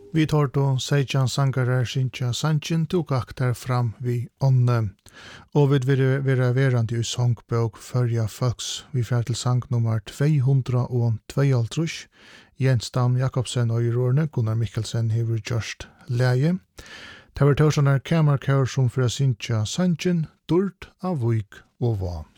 Vi tar då Sejan Sankarar Sintja Sanchin tog aktar fram vi ånne. Og vi vera verandi i songbok Førja Folks. Vi fer til sang nummer 222. Jens Dam Jakobsen og i rørne, Gunnar Mikkelsen hever gjørst leie. Det var tørsanar kamerkær som fra Sintja Sanchin, durt av vik og vann.